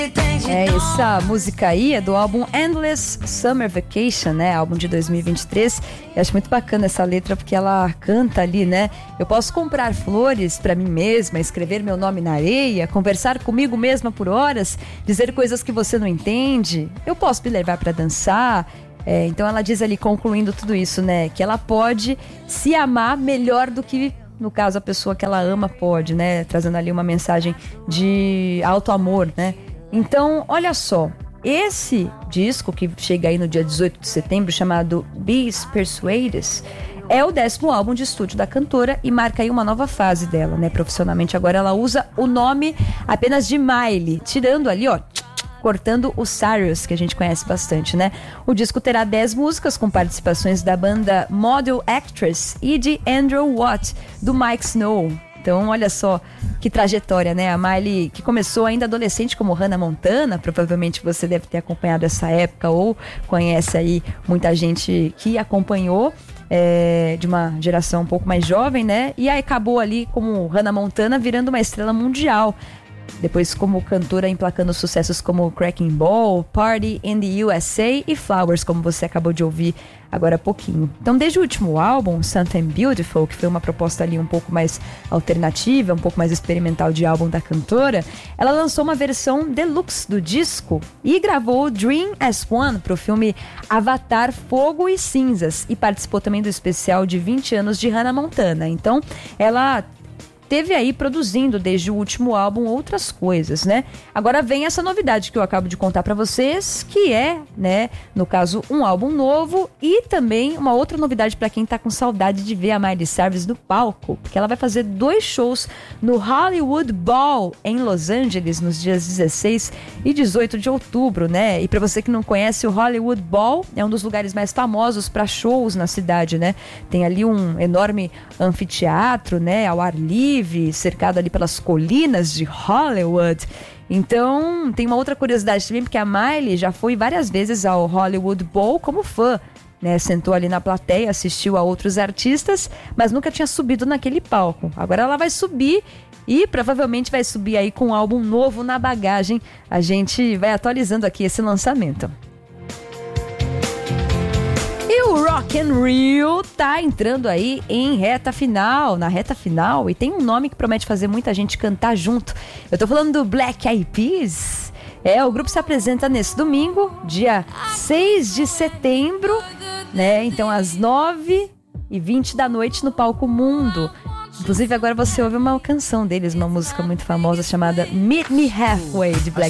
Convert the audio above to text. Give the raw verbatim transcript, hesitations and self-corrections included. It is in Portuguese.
É, essa música aí é do álbum Endless Summer Vacation, né? Álbum de dois mil e vinte e três. Eu acho muito bacana essa letra porque ela canta ali, né? Eu posso comprar flores pra mim mesma, escrever meu nome na areia, conversar comigo mesma por horas, dizer coisas que você não entende. Eu posso me levar pra dançar. É, então ela diz ali, concluindo tudo isso, né? Que ela pode se amar melhor do que, no caso, a pessoa que ela ama pode, né? Trazendo ali uma mensagem de auto-amor, né? Então, olha só, esse disco que chega aí no dia dezoito de setembro, chamado Be Persuaded, é o décimo álbum de estúdio da cantora e marca aí uma nova fase dela, né? Profissionalmente agora ela usa o nome apenas de Miley, tirando ali, ó, cortando o Cyrus, que a gente conhece bastante, né? O disco terá dez músicas com participações da banda Model Actress e de Andrew Watt, do Mike Snow. Então, olha só que trajetória, né? A Miley, que começou ainda adolescente como Hannah Montana, provavelmente você deve ter acompanhado essa época ou conhece aí muita gente que acompanhou, é, de uma geração um pouco mais jovem, né? E aí acabou ali como Hannah Montana virando uma estrela mundial. Depois como cantora emplacando sucessos como Cracking Ball, Party in the U S A e Flowers, como você acabou de ouvir agora há pouquinho. Então desde o último álbum, Something Beautiful, que foi uma proposta ali um pouco mais alternativa, um pouco mais experimental de álbum da cantora, ela lançou uma versão deluxe do disco e gravou Dream as One para o filme Avatar Fogo e Cinzas e participou também do especial de vinte anos de Hannah Montana. Então ela teve aí produzindo desde o último álbum outras coisas, né? Agora vem essa novidade que eu acabo de contar pra vocês, que é, né, no caso, um álbum novo e também uma outra novidade pra quem tá com saudade de ver a Miley Cyrus no palco, porque ela vai fazer dois shows no Hollywood Bowl em Los Angeles nos dias dezesseis e dezoito de outubro, né? E pra você que não conhece, o Hollywood Bowl é um dos lugares mais famosos pra shows na cidade, né? Tem ali um enorme anfiteatro, né, ao ar livre, cercado ali pelas colinas de Hollywood. Então, tem uma outra curiosidade também, porque a Miley já foi várias vezes ao Hollywood Bowl como fã, né? Sentou ali na plateia, assistiu a outros artistas, mas nunca tinha subido naquele palco. Agora ela vai subir e provavelmente vai subir aí com um álbum novo na bagagem. A gente vai atualizando aqui esse lançamento. E o Rock in Rio tá entrando aí em reta final, na reta final, e tem um nome que promete fazer muita gente cantar junto. Eu tô falando do Black Eyed Peas. É, o grupo se apresenta nesse domingo, dia seis de setembro, né? Então às nove e vinte da noite no Palco Mundo. Inclusive agora você ouve uma canção deles, uma música muito famosa chamada Meet Me Halfway, de Black